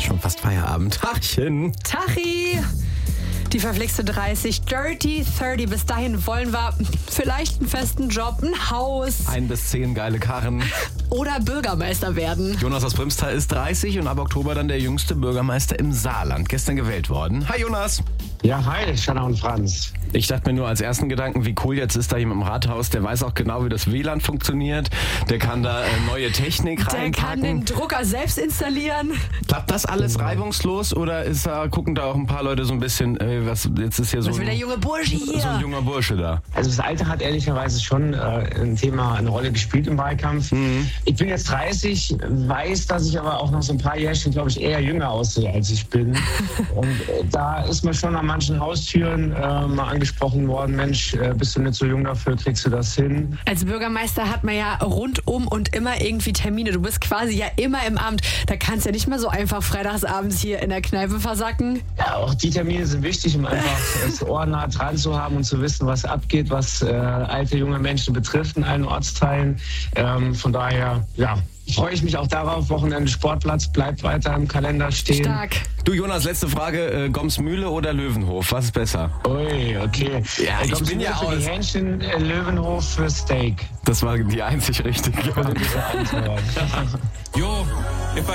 schon fast Feierabend. Tachchen. Tachi! Die verflixte 30, Dirty 30. Bis dahin wollen wir vielleicht einen festen Job, ein Haus 1 bis 10 geile Karren. oder Bürgermeister werden. Jonas aus Primstal ist 30 und ab Oktober dann der jüngste Bürgermeister im Saarland. Gestern gewählt worden. Hi Jonas. Ja, hi, Shanna und Franz. Ich dachte mir nur als ersten Gedanken, wie cool jetzt ist da jemand im Rathaus, der weiß auch genau, wie das WLAN funktioniert. Der kann da neue Technik Der reinpacken. kann den Drucker selbst installieren. Klappt das alles reibungslos oder gucken da auch ein paar Leute so ein bisschen, was jetzt ist hier so Was will der junge Bursche hier? so ein junger Bursche da? Also das Alter hat ehrlicherweise schon eine Rolle gespielt im Wahlkampf. Ich bin jetzt 30, weiß, dass ich aber auch noch so ein paar Jährchen, glaube ich, eher jünger aussehe, als ich bin. Und da ist mir schon an manchen Haustüren mal angesprochen worden, Mensch, bist du nicht so jung dafür, kriegst du das hin? Als Bürgermeister hat man ja rundum und immer irgendwie Termine. Du bist quasi ja immer im Amt. Da kannst du ja nicht mal so einfach freitagsabends hier in der Kneipe versacken. Ja, auch die Termine sind wichtig, um einfach das Ohr nah dran zu haben und zu wissen, was abgeht, was alte, junge Menschen betrifft in allen Ortsteilen. Von daher, ja, freue ich mich auch darauf. Wochenende Sportplatz bleibt weiter im Kalender stehen. Stark. Du Jonas, letzte Frage, Gomsmühle oder Löwenhof, was ist besser? Ui, okay. Ja, ich bin ja für aus. die Hähnchen, Löwenhof für Steak. Das war die einzig richtige. Diese Antwort. Yo, if I